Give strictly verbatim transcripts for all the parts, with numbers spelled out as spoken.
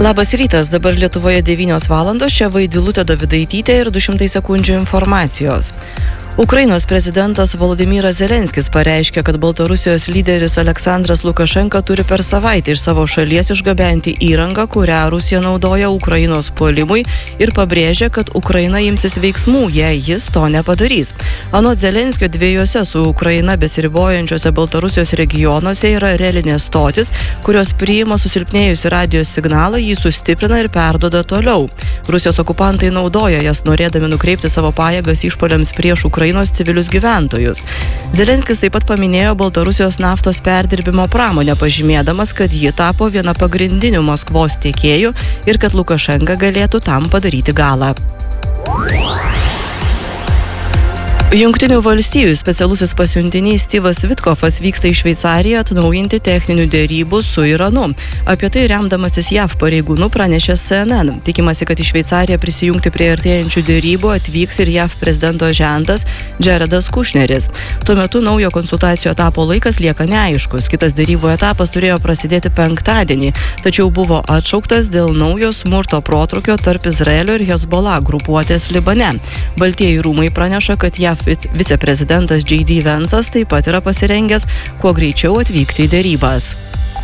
Labas rytas, dabar Lietuvoje devynios valandos, čia Vaidilutė Dovidaitytė ir du šimtai sekundžių informacijos. Ukrainos prezidentas Volodymyras Zelenskis pareiškė, kad Baltarusijos lyderis Aleksandras Lukašenka turi per savaitę iš savo šalies išgabenti įrangą, kurią Rusija naudoja Ukrainos puolimui ir pabrėžė, kad Ukraina imsis veiksmų, jei jis to nepadarys. Anot Zelenskio, dviejose su Ukraina besiribojančiose Baltarusijos regionuose yra relinės stotis, kurios priima susilpnėjusi radijos signalą, jį sustiprina ir perduoda toliau. Rusijos okupantai naudoja jas, norėdami nukreipti savo pajėgas išpuoliams prieš Ukrainą. Ukrainos civilius gyventojus. Zelenskis taip pat paminėjo Baltarusijos naftos perdirbimo pramonę, pažymėdamas, kad ji tapo viena pagrindinių Maskvos tiekėjų ir kad Lukašenka galėtų tam padaryti galą. Jungtinių valstijų specialusis pasiuntinys Styvas Vitkofas vyksta į Šveicariją atnaujinti techninių derybų su Iranu. Apie tai remdamasis J A V pareigūnų pranešė C N N. Tikimasi, kad į Šveicariją prisijungti prie artėjančių derybų atvyks ir J A V prezidento žentas Jaredas Kušneris. Tuo metu naujo konsultacijų etapo laikas lieka neaiškus. Kitas derybų etapas turėjo prasidėti penktadienį, tačiau buvo atšauktas dėl naujo smurto protrūkio tarp Izraelio ir Hezbollah grupuotės Libane. Baltieji rūmai praneša, kad J A V viceprezidentas J D Vance'as taip pat yra pasirengęs kuo greičiau atvykti į derybas.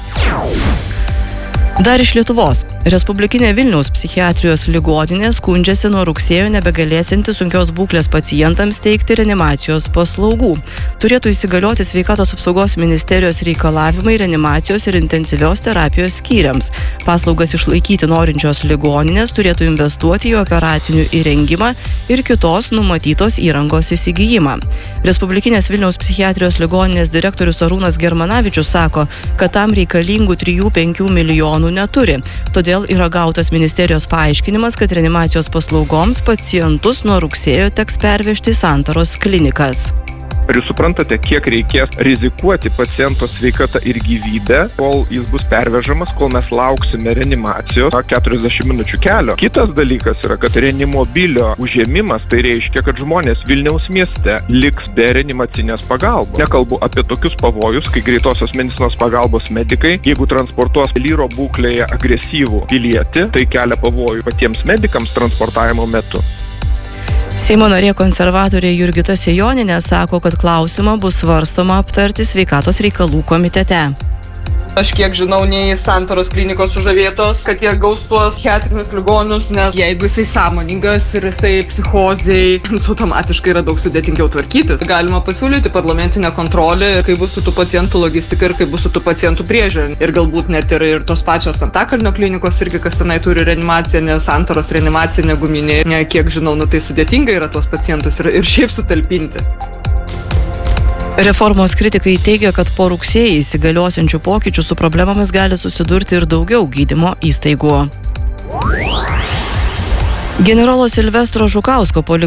Dar iš Lietuvos. Respublikinė Vilniaus psichiatrijos ligoninė skundžiasi nuo rugsėjo nebegalėsinti sunkios būklės pacientams teikti reanimacijos paslaugų. Turėtų įsigalioti sveikatos apsaugos ministerijos reikalavimai reanimacijos ir intensyvios terapijos skyriams. Paslaugas išlaikyti norinčios ligoninės turėtų investuoti į operacinių įrengimą ir kitos numatytos įrangos įsigijimą. Respublikinės Vilniaus psichiatrijos ligoninės direktorius Arūnas Germanavičius sako, kad tam reikalingų trijų penkių milijonų neturi. Todėl yra gautas ministerijos paaiškinimas, kad reanimacijos paslaugoms pacientus nuo rugsėjo teks pervežti į Santaros klinikas. Ar jūs suprantate, kiek reikės rizikuoti paciento sveikatą ir gyvybę, kol jis bus pervežamas, kol mes lauksime reanimacijos keturiasdešimt minučių kelio? Kitas dalykas yra, kad reanimobilio užėmimas, tai reiškia, kad žmonės Vilniaus mieste liks be reanimacinės pagalbos. Nekalbu apie tokius pavojus, kai greitosios medicinos pagalbos medikai, jeigu transportuos lyro būklėje agresyvų pilietį, tai kelia pavojų patiems medikams transportavimo metu. Seimo narė konservatorė Jurgita Sejonienė sako, kad klausimą bus svarstoma aptarti sveikatos reikalų komitete. Aš kiek žinau, nei Santaros klinikos sužavėtos, kad jie gaus tuos psichiatrinius ligonius, nes jeigu jisai sąmoningas ir jisai psichozei, automatiškai yra daug sudėtingiau tvarkytis. Galima pasiūlyti parlamentinę kontrolę, kaip bus su tų pacientų logistika ir kaip bus su tų pacientų priežiūra. Ir galbūt net ir, ir tos pačios Antakalnio klinikos irgi, kas tenai turi reanimaciją, nes Santaros reanimacija neguminė. Ne, kiek žinau, nu tai sudėtinga yra tuos pacientus ir, ir šiaip sutalpinti. Reformos kritikai teigia, kad po rugsėjį įsigaliosiančių pokyčių su problemomis gali susidurti ir daugiau gydymo įstaigų. Generolo Silvestro Žukausko